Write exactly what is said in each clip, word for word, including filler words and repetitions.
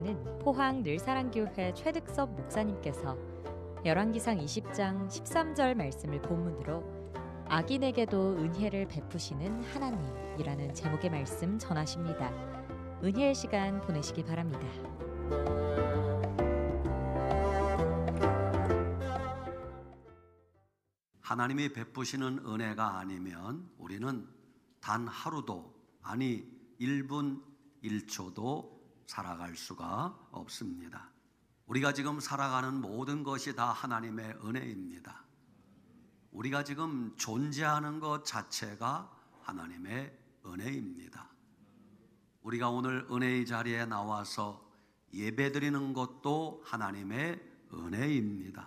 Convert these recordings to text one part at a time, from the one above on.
포항 늘사랑교회 최득섭 목사님께서 열왕기상 이십 장 십삼 절 말씀을 본문으로 악인에게도 은혜를 베푸시는 하나님이라는 제목의 말씀 전하십니다. 은혜의 시간 보내시기 바랍니다. 하나님이 베푸시는 은혜가 아니면 우리는 단 하루도, 아니 일 분 일 초도 살아갈 수가 없습니다. 우리가 지금 살아가는 모든 것이 다 하나님의 은혜입니다. 우리가 지금 존재하는 것 자체가 하나님의 은혜입니다. 우리가 오늘 은혜의 자리에 나와서 예배드리는 것도 하나님의 은혜입니다.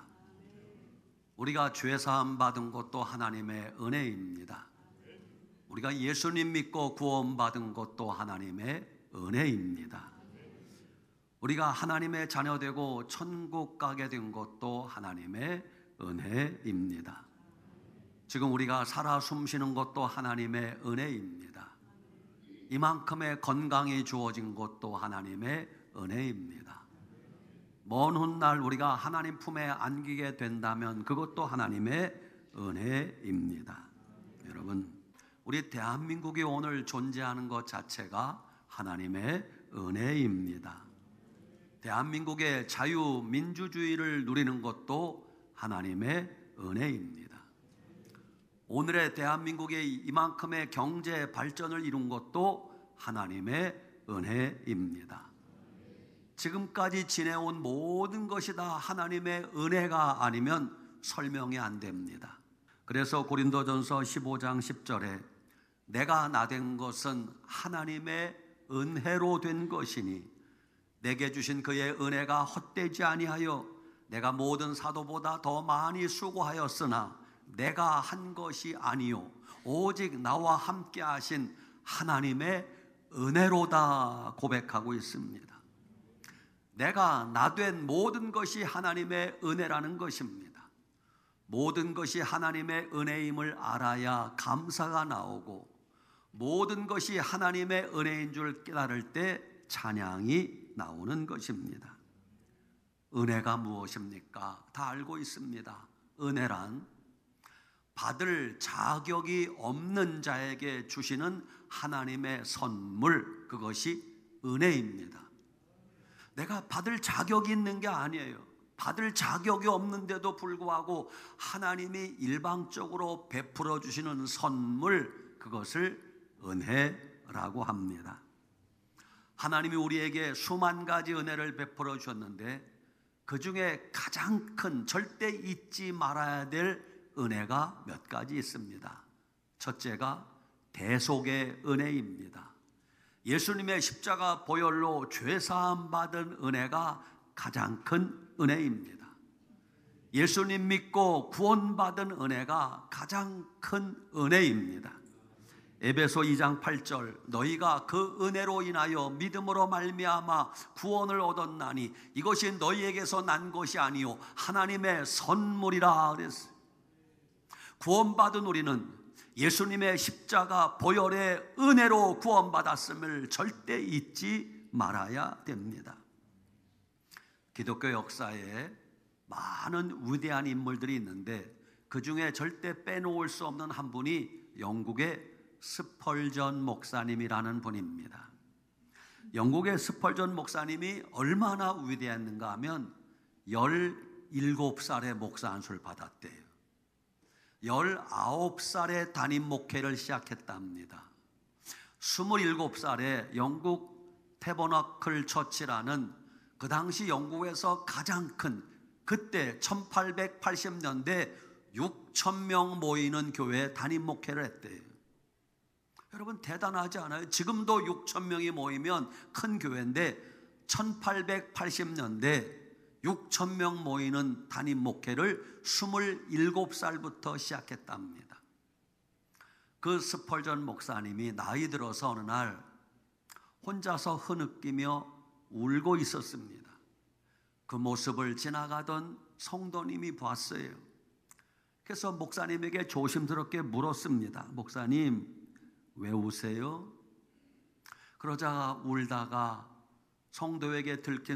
우리가 죄사함 받은 것도 하나님의 은혜입니다. 우리가 예수님 믿고 구원받은 것도 하나님의 은혜입니다. 우리가 하나님의 자녀되고 천국 가게 된 것도 하나님의 은혜입니다. 지금 우리가 살아 숨쉬는 것도 하나님의 은혜입니다. 이만큼의 건강이 주어진 것도 하나님의 은혜입니다. 먼 훗날 우리가 하나님 품에 안기게 된다면 그것도 하나님의 은혜입니다. 여러분, 우리 대한민국이 오늘 존재하는 것 자체가 하나님의 은혜입니다. 대한민국의 자유민주주의를 누리는 것도 하나님의 은혜입니다. 오늘의 대한민국의 이만큼의 경제 발전을 이룬 것도 하나님의 은혜입니다. 지금까지 지내온 모든 것이 다 하나님의 은혜가 아니면 설명이 안 됩니다. 그래서 고린도전서 십오 장 십 절에 내가 나된 것은 하나님의 은혜로 된 것이니 내게 주신 그의 은혜가 헛되지 아니하여 내가 모든 사도보다 더 많이 수고하였으나 내가 한 것이 아니요 오직 나와 함께 하신 하나님의 은혜로다 고백하고 있습니다. 내가 나된 모든 것이 하나님의 은혜라는 것입니다. 모든 것이 하나님의 은혜임을 알아야 감사가 나오고 모든 것이 하나님의 은혜인 줄 깨달을 때 찬양이 나오는 것입니다. 은혜가 무엇입니까? 다 알고 있습니다. 은혜란 받을 자격이 없는 자에게 주시는 하나님의 선물, 그것이 은혜입니다. 내가 받을 자격이 있는 게 아니에요. 받을 자격이 없는데도 불구하고 하나님이 일방적으로 베풀어 주시는 선물, 그것을 은혜라고 합니다. 하나님이 우리에게 수만 가지 은혜를 베풀어 주셨는데 그 중에 가장 큰, 절대 잊지 말아야 될 은혜가 몇 가지 있습니다. 첫째가 대속의 은혜입니다. 예수님의 십자가 보혈로 죄사함 받은 은혜가 가장 큰 은혜입니다. 예수님 믿고 구원받은 은혜가 가장 큰 은혜입니다. 에베소 이 장 팔 절 너희가 그 은혜로 인하여 믿음으로 말미암아 구원을 얻었나니 이것이 너희에게서 난 것이 아니요 하나님의 선물이라 그랬어요. 구원받은 우리는 예수님의 십자가 보혈의 은혜로 구원받았음을 절대 잊지 말아야 됩니다. 기독교 역사에 많은 위대한 인물들이 있는데 그 중에 절대 빼놓을 수 없는 한 분이 영국의 스펄전 목사님이라는 분입니다. 영국의 스펄전 목사님이 얼마나 위대했는가 하면 열일곱 살에 목사 안수를 받았대요. 열아홉 살에 담임 목회를 시작했답니다. 스물일곱 살에 영국 태버너클 처치라는 그 당시 영국에서 가장 큰, 그때 천팔백팔십 년대 육천 명 모이는 교회에 담임 목회를 했대요. 여러분 대단하지 않아요? 지금도 육천 명이 모이면 큰 교회인데 천팔백팔십 년대 육천 명 모이는 담임 목회를 스물일곱 살부터 시작했답니다. 그 스펄전 목사님이 나이 들어서 어느 날 혼자서 흐느끼며 울고 있었습니다. 그 모습을 지나가던 성도님이 봤어요. 그래서 목사님에게 조심스럽게 물었습니다. 목사님, 왜 우세요? 그러자 울다가 성도에게 들킨